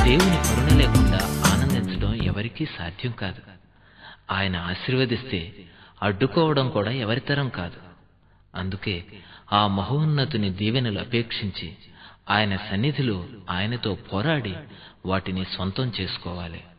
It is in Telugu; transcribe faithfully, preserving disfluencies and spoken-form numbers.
దేవుని కరుణ లేకుండా ఆనందించడం ఎవరికీ సాధ్యం కాదు. ఆయన ఆశీర్వదిస్తే అడ్డుకోవడం కూడా ఎవరితరం కాదు. అందుకే ఆ మహోన్నతుని దీవెనలు అపేక్షించి ఆయన సన్నిధిలో ఆయనతో పోరాడి వాటిని సొంతం చేసుకోవాలి.